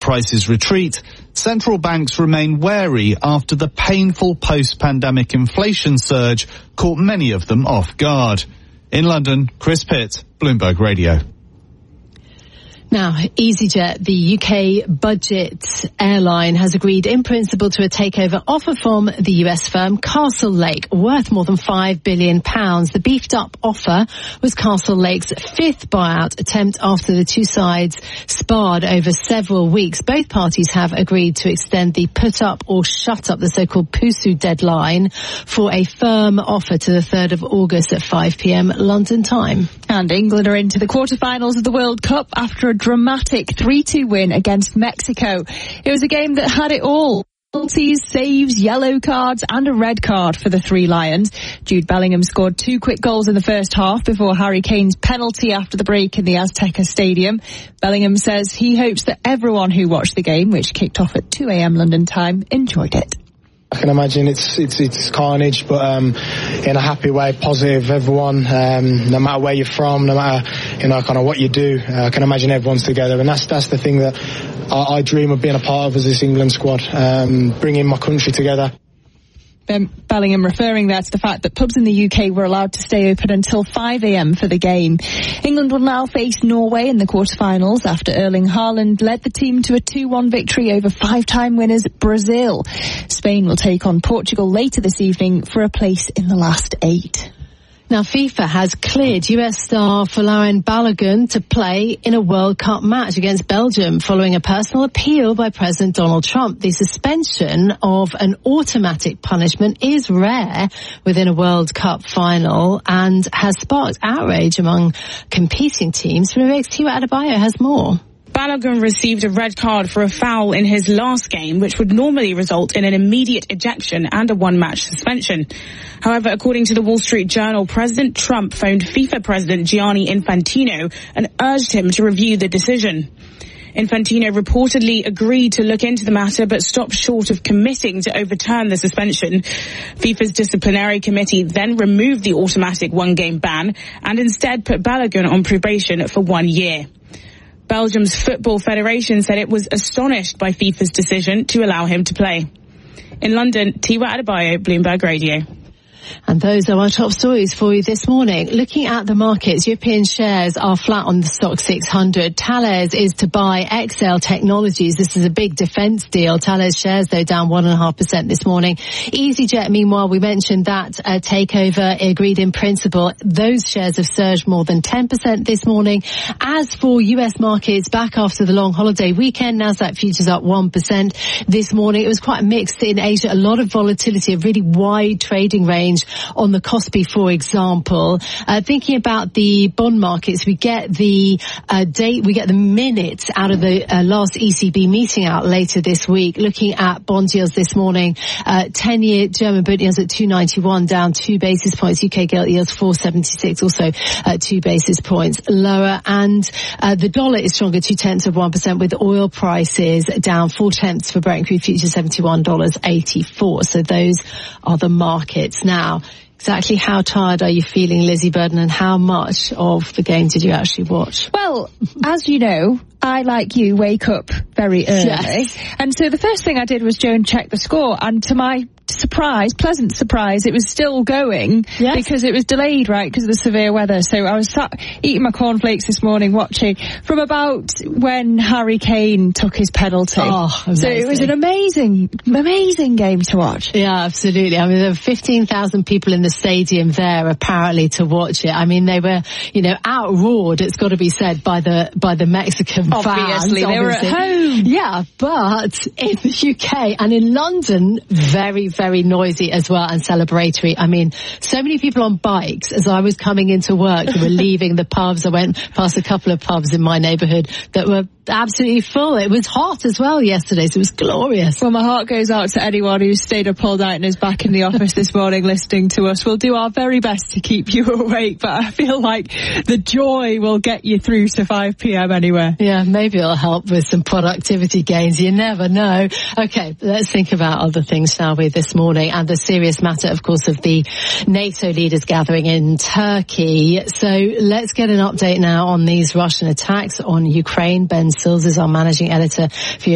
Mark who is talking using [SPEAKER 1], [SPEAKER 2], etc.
[SPEAKER 1] prices retreat, central banks remain wary after the painful post-pandemic inflation surge caught many of them off guard. In London, Chris Pitt, Bloomberg Radio.
[SPEAKER 2] Now, EasyJet, the UK budget airline, has agreed in principle to a takeover offer from the US firm Castle Lake, worth more than £5 billion. The beefed-up offer was Castle Lake's fifth buyout attempt after the two sides sparred over several weeks. Both parties have agreed to extend the put-up or shut-up, the so-called PUSU deadline, for a firm offer to the 3rd of August at 5 p.m. London time.
[SPEAKER 3] And England are into the quarter-finals of the World Cup after a dramatic 3-2 win against Mexico. It was a game that had it all. Penalties, saves, yellow cards and a red card for the Three Lions. Jude Bellingham scored 2 quick goals in the first half before Harry Kane's penalty after the break in the Azteca Stadium. Bellingham says he hopes that everyone who watched the game, which kicked off at 2 a.m. London time, enjoyed it.
[SPEAKER 4] I can imagine it's carnage, but in a happy way, positive. Everyone, no matter where you're from, no matter kind of what you do, I can imagine everyone's together, and that's the thing that I dream of being a part of as this England squad, bringing my country together.
[SPEAKER 3] Bellingham referring there to the fact that pubs in the UK were allowed to stay open until 5 a.m. for the game. England will now face Norway in the quarterfinals after Erling Haaland led the team to a 2-1 victory over 5-time winners Brazil. Spain will take on Portugal later this evening for a place in the last 8.
[SPEAKER 2] Now, FIFA has cleared US star Folarin Balogun to play in a World Cup match against Belgium following a personal appeal by President Donald Trump. The suspension of an automatic punishment is rare within a World Cup final and has sparked outrage among competing teams. Vivek's Tiwa Adebayo has more.
[SPEAKER 5] Balogun received a red card for a foul in his last game, which would normally result in an immediate ejection and a one-match suspension. However, according to the Wall Street Journal, President Trump phoned FIFA President Gianni Infantino and urged him to review the decision. Infantino reportedly agreed to look into the matter but stopped short of committing to overturn the suspension. FIFA's disciplinary committee then removed the automatic one-game ban and instead put Balogun on probation for 1 year. Belgium's Football Federation said it was astonished by FIFA's decision to allow him to play. In London, Tiwa Adebayo, Bloomberg Radio.
[SPEAKER 2] And those are our top stories for you this morning. Looking at the markets, European shares are flat on the Stoxx 600. Thales is to buy XL Technologies. This is a big defence deal. Thales shares, though, down 1.5% this morning. EasyJet, meanwhile, we mentioned that takeover agreed in principle. Those shares have surged more than 10% this morning. As for US markets, back after the long holiday weekend, Nasdaq futures up 1% this morning. It was quite mixed in Asia. A lot of volatility, a really wide trading range on the Kospi, for example. Thinking about the bond markets, we get the minutes out of the last ECB meeting out later this week. Looking at bond yields this morning, 10-year German bond yields at 2.91, down 2 basis points. UK gilt yields 4.76, also 2 basis points lower. And the dollar is stronger, 0.2%, with oil prices down 0.4 for Brent crude futures, $71.84. So those are the markets. Now, exactly how tired are you feeling, Lizzie Burden, and how much of the game did you actually watch?
[SPEAKER 3] Well, as you know, I, like you, wake up very early. Yes. And so the first thing I did was go and check the score, and to my pleasant surprise, it was still going. Yes. Because it was delayed, right, because of the severe weather. So I was sat eating my cornflakes this morning, watching from about when Harry Kane took his penalty.
[SPEAKER 2] Oh, amazing.
[SPEAKER 3] So it was an amazing game to watch.
[SPEAKER 2] Yeah, absolutely. I mean, there were 15,000 people in the stadium there apparently to watch it. I mean, they were, outroared, it's got to be said, by the Mexican fans.
[SPEAKER 3] Obviously, they were at home.
[SPEAKER 2] Yeah, but in the UK and in London, very, very noisy as well and celebratory. I mean, so many people on bikes as I was coming into work who were leaving the pubs. I went past a couple of pubs in my neighbourhood that were absolutely full. It was hot as well yesterday, so it was glorious.
[SPEAKER 3] Well, my heart goes out to anyone who stayed up all night and is back in the office this morning listening to us. We'll do our very best to keep you awake, but I feel like the joy will get you through to 5 p.m. anyway.
[SPEAKER 2] Yeah, maybe it'll help with some productivity gains. You never know. Okay, let's think about other things, shall we, this morning, and the serious matter, of course, of the NATO leaders gathering in Turkey. So let's get an update now on these Russian attacks on Ukraine. Ben Sills is our managing editor for